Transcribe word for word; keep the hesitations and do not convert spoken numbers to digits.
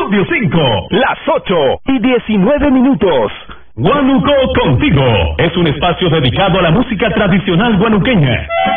Estudio cinco, las ocho y diecinueve minutos. Huánuco Contigo es un espacio dedicado a la música tradicional huanuqueña.